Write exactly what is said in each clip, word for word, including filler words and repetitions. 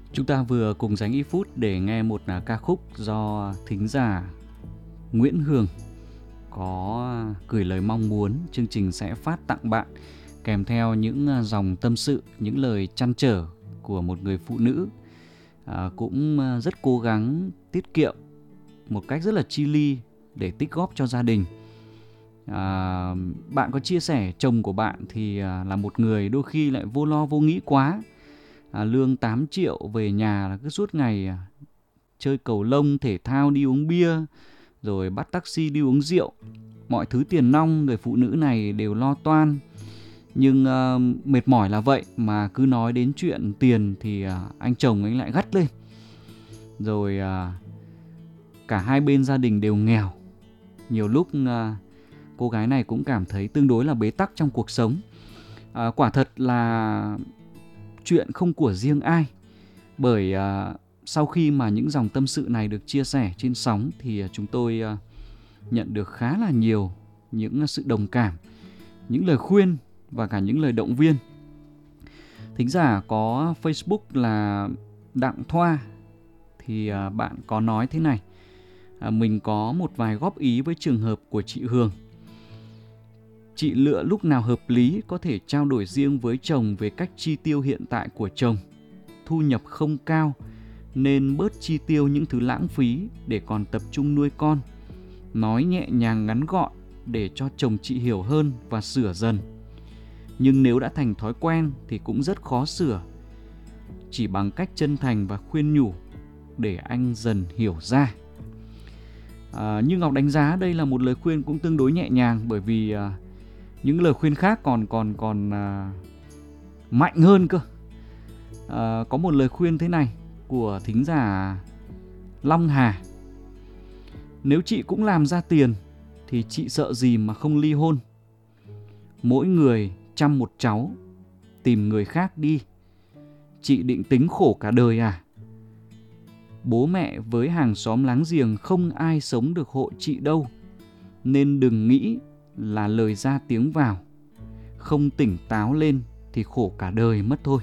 Chúng ta vừa cùng dành ít phút để nghe một à, ca khúc do thính giả Nguyễn Hường có gửi lời mong muốn chương trình sẽ phát tặng bạn, kèm theo những à, dòng tâm sự, những lời trăn trở của một người phụ nữ à, cũng à, rất cố gắng tiết kiệm một cách rất là chi li để tích góp cho gia đình. À, bạn có chia sẻ chồng của bạn thì à, là một người đôi khi lại vô lo vô nghĩ quá. À, lương tám triệu về nhà là cứ suốt ngày à, chơi cầu lông, thể thao, đi uống bia, rồi bắt taxi đi uống rượu. Mọi thứ tiền nong người phụ nữ này đều lo toan. Nhưng à, mệt mỏi là vậy, mà cứ nói đến chuyện tiền thì à, anh chồng anh lại gắt lên. Rồi à, cả hai bên gia đình đều nghèo. Nhiều lúc à, cô gái này cũng cảm thấy tương đối là bế tắc trong cuộc sống. À, quả thật là chuyện không của riêng ai. Bởi à, sau khi mà những dòng tâm sự này được chia sẻ trên sóng thì chúng tôi à, nhận được khá là nhiều những sự đồng cảm, những lời khuyên và cả những lời động viên. Thính giả có Facebook là Đặng Thoa thì à, bạn có nói thế này: à, mình có một vài góp ý với trường hợp của chị Hường. Chị lựa lúc nào hợp lý có thể trao đổi riêng với chồng về cách chi tiêu hiện tại của chồng. Thu nhập không cao nên bớt chi tiêu những thứ lãng phí để còn tập trung nuôi con. Nói nhẹ nhàng ngắn gọn để cho chồng chị hiểu hơn và sửa dần. Nhưng nếu đã thành thói quen thì cũng rất khó sửa. Chỉ bằng cách chân thành và khuyên nhủ để anh dần hiểu ra. À, như Ngọc đánh giá đây là một lời khuyên cũng tương đối nhẹ nhàng, bởi vì à, những lời khuyên khác còn còn còn à, mạnh hơn cơ. À, có một lời khuyên thế này của thính giả Long Hà: nếu chị cũng làm ra tiền thì chị sợ gì mà không ly hôn. Mỗi người chăm một cháu, tìm người khác đi. Chị định tính khổ cả đời à? Bố mẹ với hàng xóm láng giềng không ai sống được hộ chị đâu, nên đừng nghĩ là lời ra tiếng vào. Không tỉnh táo lên thì khổ cả đời mất thôi.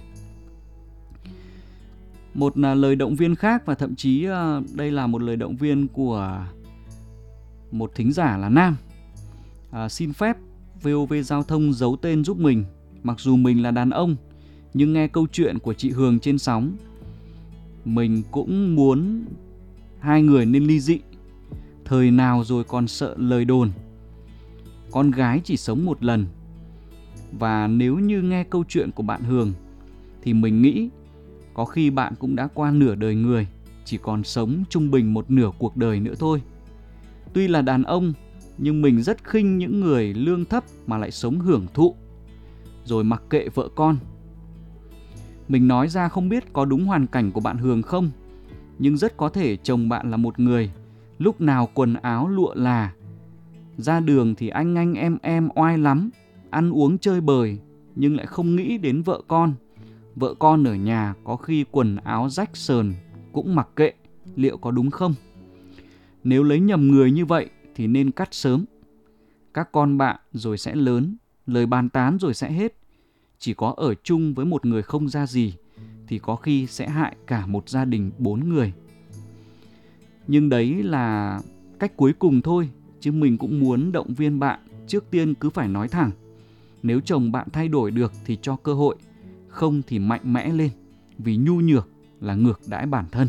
Một lời động viên khác, và thậm chí đây là một lời động viên của một thính giả là nam. À, xin phép vê o vê Giao thông giấu tên giúp mình. Mặc dù mình là đàn ông, nhưng nghe câu chuyện của chị Hường trên sóng, mình cũng muốn hai người nên ly dị. Thời nào rồi còn sợ lời đồn. Con gái chỉ sống một lần. Và nếu như nghe câu chuyện của bạn Hường thì mình nghĩ có khi bạn cũng đã qua nửa đời người, chỉ còn sống trung bình một nửa cuộc đời nữa thôi. Tuy là đàn ông, nhưng mình rất khinh những người lương thấp mà lại sống hưởng thụ, rồi mặc kệ vợ con. Mình nói ra không biết có đúng hoàn cảnh của bạn Hường không, nhưng rất có thể chồng bạn là một người lúc nào quần áo lụa là, ra đường thì anh anh em em oai lắm, ăn uống chơi bời, nhưng lại không nghĩ đến vợ con. Vợ con ở nhà có khi quần áo rách sờn cũng mặc kệ, liệu có đúng không? Nếu lấy nhầm người như vậy thì nên cắt sớm. Các con bạn rồi sẽ lớn, lời bàn tán rồi sẽ hết. Chỉ có ở chung với một người không ra gì thì có khi sẽ hại cả một gia đình bốn người. Nhưng đấy là cách cuối cùng thôi, chứ mình cũng muốn động viên bạn. Trước tiên cứ phải nói thẳng. Nếu chồng bạn thay đổi được thì cho cơ hội, không thì mạnh mẽ lên, vì nhu nhược là ngược đãi bản thân.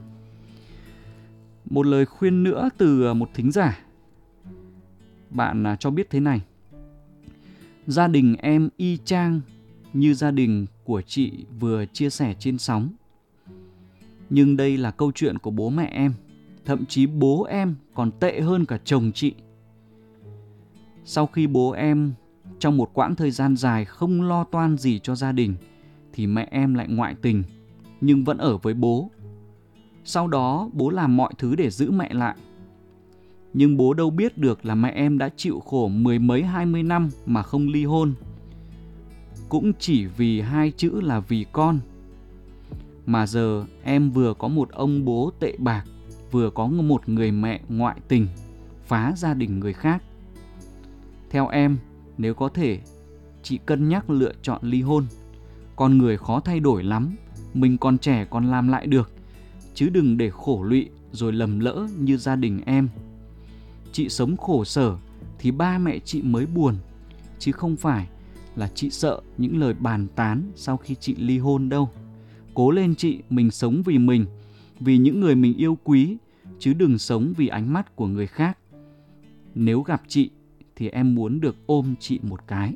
Một lời khuyên nữa từ một thính giả. Bạn cho biết thế này: gia đình em y chang như gia đình của chị vừa chia sẻ trên sóng. Nhưng đây là câu chuyện của bố mẹ em. Thậm chí bố em còn tệ hơn cả chồng chị. Sau khi bố em trong một quãng thời gian dài không lo toan gì cho gia đình thì mẹ em lại ngoại tình, nhưng vẫn ở với bố. Sau đó bố làm mọi thứ để giữ mẹ lại. Nhưng bố đâu biết được là mẹ em đã chịu khổ mười mấy hai mươi năm mà không ly hôn. Cũng chỉ vì hai chữ là vì con. Mà giờ em vừa có một ông bố tệ bạc, vừa có một người mẹ ngoại tình, phá gia đình người khác. Theo em, nếu có thể, chị cân nhắc lựa chọn ly hôn. Con người khó thay đổi lắm, mình còn trẻ còn làm lại được, chứ đừng để khổ lụy rồi lầm lỡ như gia đình em. Chị sống khổ sở thì ba mẹ chị mới buồn, chứ không phải là chị sợ những lời bàn tán sau khi chị ly hôn đâu. Cố lên chị, mình sống vì mình, vì những người mình yêu quý, chứ đừng sống vì ánh mắt của người khác. Nếu gặp chị thì em muốn được ôm chị một cái.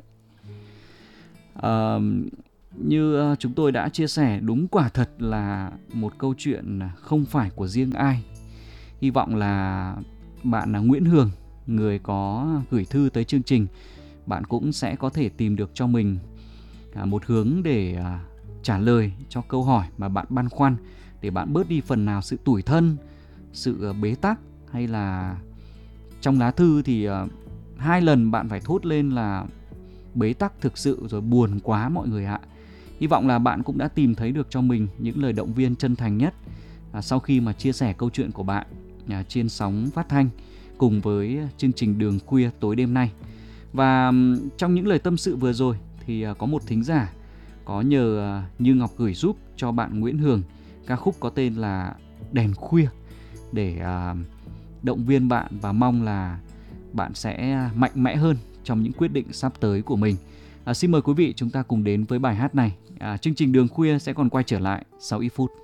À, như chúng tôi đã chia sẻ, đúng quả thật là một câu chuyện không phải của riêng ai. Hy vọng là bạn là Nguyễn Hường, người có gửi thư tới chương trình, bạn cũng sẽ có thể tìm được cho mình một hướng để trả lời cho câu hỏi mà bạn băn khoăn, để bạn bớt đi phần nào sự tủi thân, sự bế tắc, hay là trong lá thư thì hai lần bạn phải thốt lên là bế tắc thực sự rồi, buồn quá mọi người ạ. Hy vọng là bạn cũng đã tìm thấy được cho mình những lời động viên chân thành nhất à, sau khi mà chia sẻ câu chuyện của bạn à, trên sóng phát thanh cùng với chương trình Đường Khuya tối đêm nay. Và trong những lời tâm sự vừa rồi thì à, có một thính giả có nhờ à, Như Ngọc gửi giúp cho bạn Nguyễn Hường ca khúc có tên là Đèn Khuya để à, động viên bạn và mong là bạn sẽ mạnh mẽ hơn trong những quyết định sắp tới của mình. À, xin mời quý vị chúng ta cùng đến với bài hát này. À, chương trình Đường Khuya sẽ còn quay trở lại sau ít phút.